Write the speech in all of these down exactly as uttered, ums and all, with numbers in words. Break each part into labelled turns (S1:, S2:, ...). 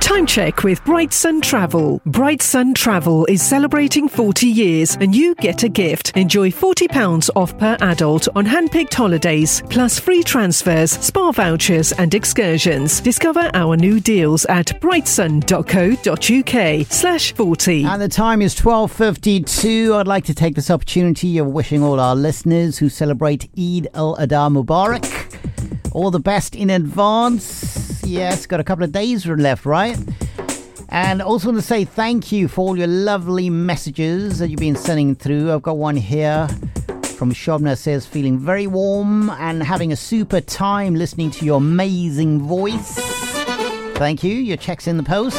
S1: Time check with Bright Sun Travel. Bright Sun Travel is celebrating forty years and you get a gift. Enjoy forty pounds off per adult on hand-picked holidays, plus free transfers, spa vouchers and excursions. Discover our new deals at brightsun.co.uk slash 40.
S2: And the time is twelve fifty-two. I'd like to take this opportunity of wishing all our listeners who celebrate Eid al-Adha Mubarak all the best in advance. Yes, got a couple of days left, right? And also want to say thank you for all your lovely messages that you've been sending through. I've got one here from Shobna, says feeling very warm and having a super time listening to your amazing voice. Thank you. Your check's in the post.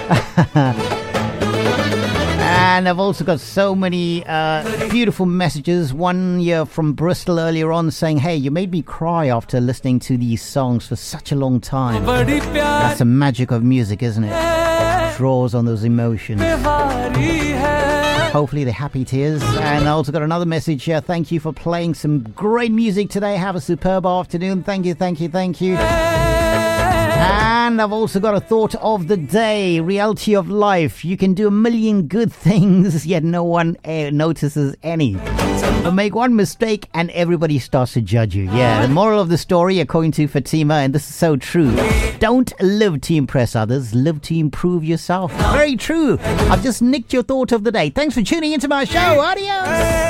S2: And I've also got so many uh, beautiful messages. One here from Bristol earlier on saying, hey, you made me cry after listening to these songs for such a long time. That's the magic of music, isn't it? It draws on those emotions. Hopefully they're happy tears. And I also got another message here. Thank you for playing some great music today. Have a superb afternoon. Thank you, thank you, thank you. And I've also got a thought of the day. Reality of life. You can do a million good things, yet no one uh, notices any. But make one mistake and everybody starts to judge you. Yeah, the moral of the story, according to Fatima, and this is so true. Don't live to impress others. Live to improve yourself. Very true. I've just nicked your thought of the day. Thanks for tuning into my show. Adios.